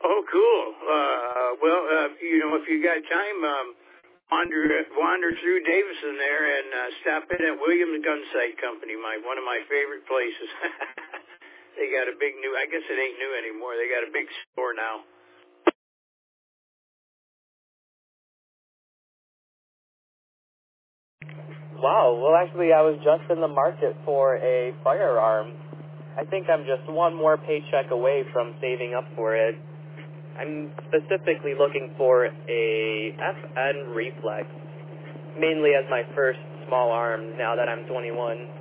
Oh, cool. Well, if you got time, wander through Davison there and stop in at Williams Gun Sight Company, one of my favorite places. They got a big I guess it ain't new anymore. They got a big store now. Wow, well actually I was just in the market for a firearm. I think I'm just one more paycheck away from saving up for it. I'm specifically looking for a FN Reflex, mainly as my first small arm now that I'm 21.